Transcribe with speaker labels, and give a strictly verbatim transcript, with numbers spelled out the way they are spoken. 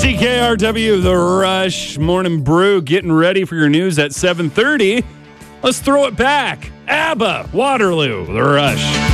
Speaker 1: C K R W, The Rush, Morning Brew, getting ready for your news at seven thirty. Let's throw it back. ABBA, Waterloo, The Rush.